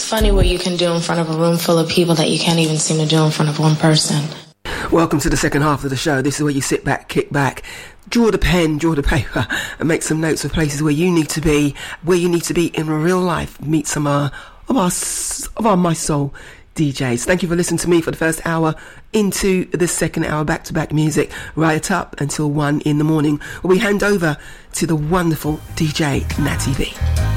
funny what you can do in front of a room full of people that you can't even seem to do in front of one person. Welcome to the second half of the show. This is where you sit back, kick back, draw the pen, draw the paper, and make some notes of places where you need to be in real life. Meet some of our My Soul DJs. Thank you for listening to me for the first hour. Into the second hour, back-to-back music right up until 1 in the morning, where we hand over to the wonderful DJ Natty V.